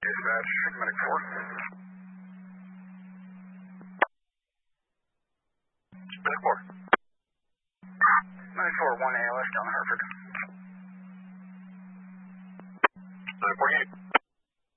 Dispatch, Medic 4. Medic 4. Medic 4, 1 ALS down the Hartford. Medic 48.